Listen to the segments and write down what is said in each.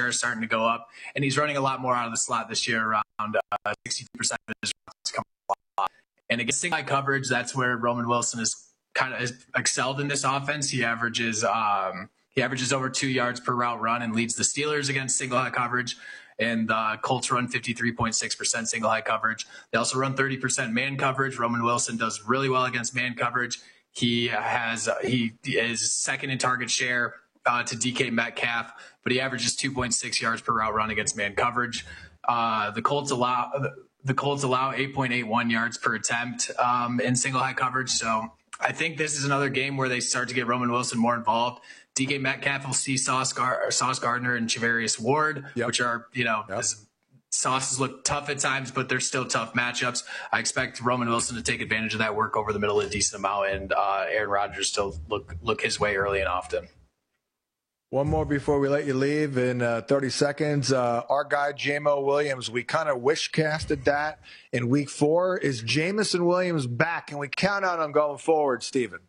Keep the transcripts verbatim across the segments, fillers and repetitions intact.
share is starting to go up, and he's running a lot more out of the slot this year. Around uh, sixty percent of his runs come a lot. And against single high coverage, that's where Roman Wilson is kind of has excelled in this offense. He averages um, he averages over two yards per route run and leads the Steelers against single high coverage. And the uh, Colts run fifty-three point six percent single high coverage. They also run thirty percent man coverage. Roman Wilson does really well against man coverage. He has uh, he is second in target share uh, to D K Metcalf, but he averages two point six yards per route run against man coverage. Uh, the Colts allow the Colts allow eight point eight one yards per attempt um, in single high coverage. So I think this is another game where they start to get Roman Wilson more involved. D K Metcalf will see Sauce, Gar- Sauce Gardner and Charvarius Ward, yep. which are, you know, yep. Sauces look tough at times, but they're still tough matchups. I expect Roman Wilson to take advantage of that work over the middle a decent amount, and uh, Aaron Rodgers to look look his way early and often. One more before we let you leave in uh, thirty seconds. Uh, our guy, Jamo Williams, we kind of wish-casted that in week four. Is Jameson Williams back? Can we count on him going forward, Steven?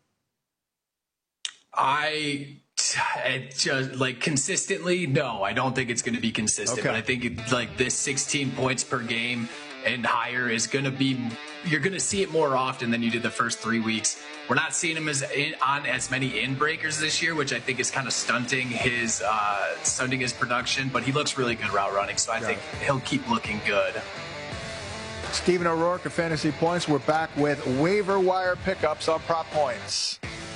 I... It just like consistently, no, I don't think it's going to be consistent. Okay. But I think it, like this sixteen points per game and higher is going to be, you're going to see it more often than you did the first three weeks. We're not seeing him as in, on as many in breakers this year, which I think is kind of stunting his uh, stunting his production. But he looks really good route running, so I Got think it. he'll keep looking good. Stephen O'Rourke of Fantasy Points. We're back with waiver wire pickups on Prop Points.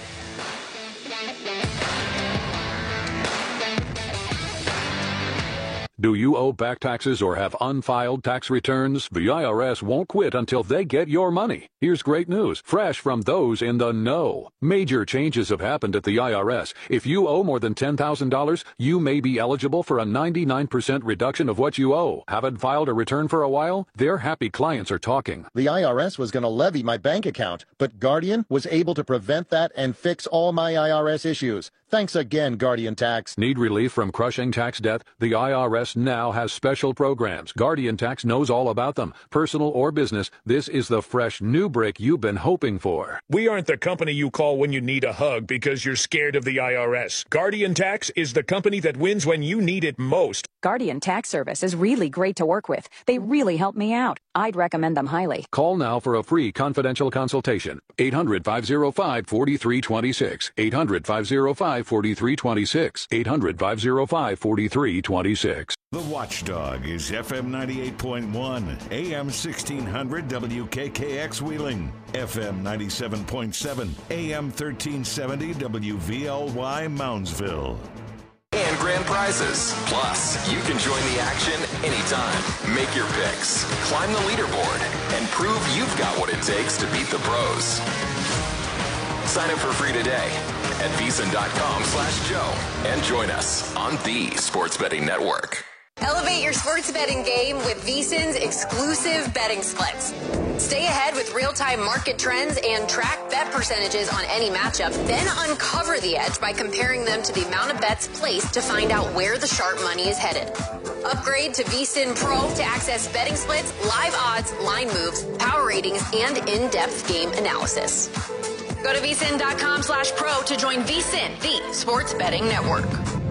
Do you owe back taxes or have unfiled tax returns? The I R S won't quit until they get your money. Here's great news, fresh from those in the know. Major changes have happened at the I R S. If you owe more than ten thousand dollars, you may be eligible for a ninety-nine percent reduction of what you owe. Haven't filed a return for a while? Their happy clients are talking. The I R S was going to levy my bank account, but Guardian was able to prevent that and fix all my I R S issues. Thanks again, Guardian Tax. Need relief from crushing tax debt? The I R S now has special programs. Guardian Tax knows all about them. Personal or business, this is the fresh new break you've been hoping for. We aren't the company you call when you need a hug because you're scared of the I R S. Guardian Tax is the company that wins when you need it most. Guardian Tax Service is really great to work with. They really help me out. I'd recommend them highly. Call now for a free confidential consultation. eight hundred, five oh five, four three two six. eight hundred, five oh five, four three two six. eight hundred, five oh five, four three two six. The Watchdog is F M ninety-eight point one, A M sixteen hundred W K K X Wheeling, F M ninety-seven point seven, A M thirteen seventy W V L Y Moundsville. And grand prizes. Plus, you can join the action anytime. Make your picks, climb the leaderboard, and prove you've got what it takes to beat the pros. Sign up for free today at VSiN.com slash Joe and join us on the Sports Betting Network. Elevate your sports betting game with VSiN's exclusive betting splits. Stay ahead with real-time market trends and track bet percentages on any matchup. Then uncover the edge by comparing them to the amount of bets placed to find out where the sharp money is headed. Upgrade to VSiN Pro to access betting splits, live odds, line moves, power ratings, and in-depth game analysis. Go to VSiN.com slash pro to join VSiN, the sports betting network.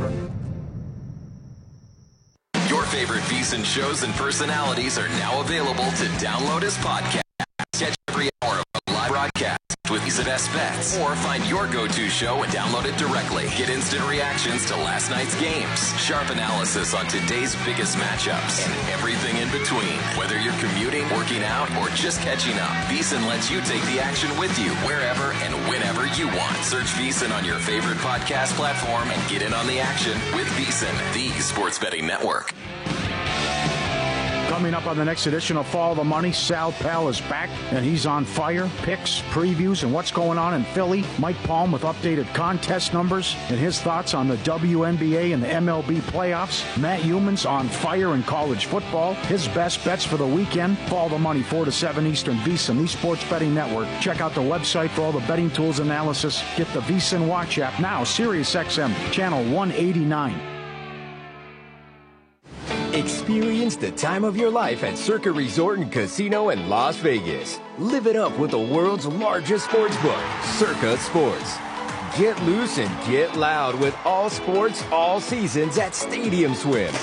Your favorite VSiN shows and personalities are now available to download as podcasts. Catch every hour of a live broadcast with VSiN Best Bets, or find your go-to show and download it directly. Get instant reactions to last night's games, sharp analysis on today's biggest matchups, and everything in between. Whether you're commuting, working out, or just catching up, VSiN lets you take the action with you wherever and whenever you want. Search VSiN on your favorite podcast platform and get in on the action with VSiN, the sports betting network. Coming up on the next edition of Follow the Money, Sal Pell is back, and he's on fire. Picks, previews, and what's going on in Philly. Mike Palm with updated contest numbers and his thoughts on the W N B A and the M L B playoffs. Matt Humans on fire in college football. His best bets for the weekend. Follow the Money, four to seven Eastern, VSiN, the Sports Betting Network. Check out the website for all the betting tools analysis. Get the VSiN Watch app now, Sirius X M, channel one eighty-nine. Experience the time of your life at Circa Resort and Casino in Las Vegas. Live it up with the world's largest sports book, Circa Sports. Get loose and get loud with all sports, all seasons at Stadium Swim.